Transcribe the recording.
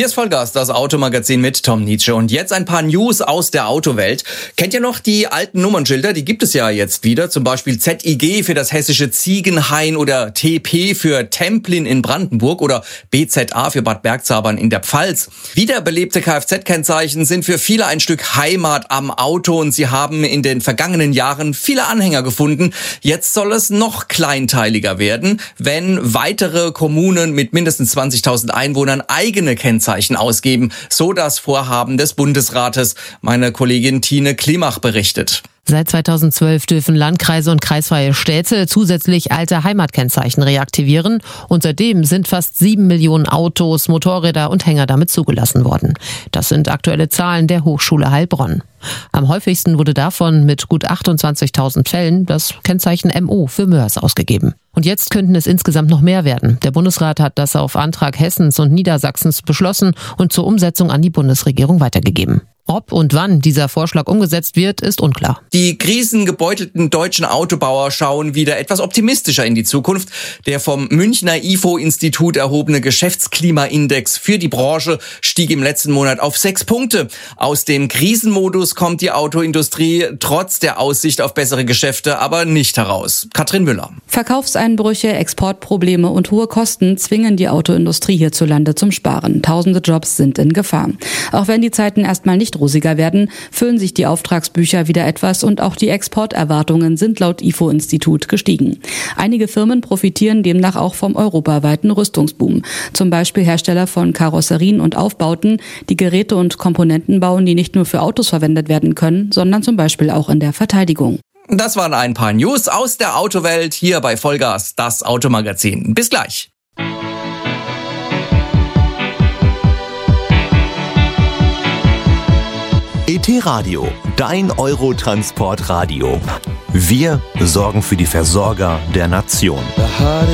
Hier ist Vollgas, das Automagazin mit Tom Nietzsche. Und jetzt ein paar News aus der Autowelt. Kennt ihr noch die alten Nummernschilder? Die gibt es ja jetzt wieder. Zum Beispiel ZIG für das hessische Ziegenhain oder TP für Templin in Brandenburg oder BZA für Bad Bergzabern in der Pfalz. Wiederbelebte Kfz-Kennzeichen sind für viele ein Stück Heimat am Auto und sie haben in den vergangenen Jahren viele Anhänger gefunden. Jetzt soll es noch kleinteiliger werden, wenn weitere Kommunen mit mindestens 20.000 Einwohnern eigene Kennzeichen ausgeben, so das Vorhaben des Bundesrates. Meine Kollegin Tine Klimach berichtet. Seit 2012 dürfen Landkreise und kreisfreie Städte zusätzlich alte Heimatkennzeichen reaktivieren und seitdem sind fast 7 Millionen Autos, Motorräder und Hänger damit zugelassen worden. Das sind aktuelle Zahlen der Hochschule Heilbronn. Am häufigsten wurde davon mit gut 28.000 Fällen das Kennzeichen MO für Mörs ausgegeben. Und jetzt könnten es insgesamt noch mehr werden. Der Bundesrat hat das auf Antrag Hessens und Niedersachsens beschlossen und zur Umsetzung an die Bundesregierung weitergegeben. Ob und wann dieser Vorschlag umgesetzt wird, ist unklar. Die krisengebeutelten deutschen Autobauer schauen wieder etwas optimistischer in die Zukunft. Der vom Münchner IFO-Institut erhobene Geschäftsklimaindex für die Branche stieg im letzten Monat auf 6 Punkte. Aus dem Krisenmodus kommt die Autoindustrie trotz der Aussicht auf bessere Geschäfte aber nicht heraus. Katrin Müller. Verkaufseinbrüche, Exportprobleme und hohe Kosten zwingen die Autoindustrie hierzulande zum Sparen. Tausende Jobs sind in Gefahr. Auch wenn die Zeiten erstmal nicht rosiger werden, füllen sich die Auftragsbücher wieder etwas und auch die Exporterwartungen sind laut IFO-Institut gestiegen. Einige Firmen profitieren demnach auch vom europaweiten Rüstungsboom. Zum Beispiel Hersteller von Karosserien und Aufbauten, die Geräte und Komponenten bauen, die nicht nur für Autos verwendet werden können, sondern zum Beispiel auch in der Verteidigung. Das waren ein paar News aus der Autowelt hier bei Vollgas, das Automagazin. Bis gleich. ET-Radio, dein Eurotransport-Radio. Wir sorgen für die Versorger der Nation.